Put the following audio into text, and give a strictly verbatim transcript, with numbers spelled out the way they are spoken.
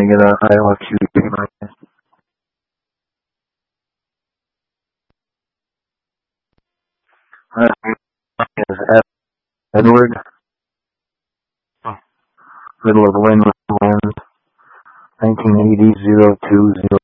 to get a Iowa Q B minus. Is Edward. Middle of Lynn, nineteen eighty, zero two zero.